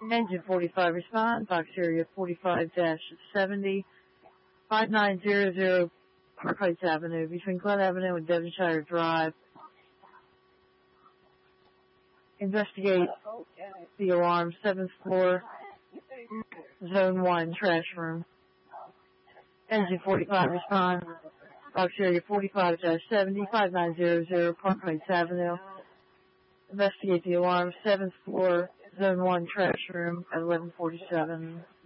Engine 45 respond, box area 45-70, 5900 Park Heights Avenue, between Glen Avenue and Devonshire Drive. Investigate the alarm, 7th floor, Zone 1, trash room. Engine 45 respond, box area 45-70, 5900 Park Heights Avenue. Investigate the alarm, 7th floor, Zone 1, trash room at 1147.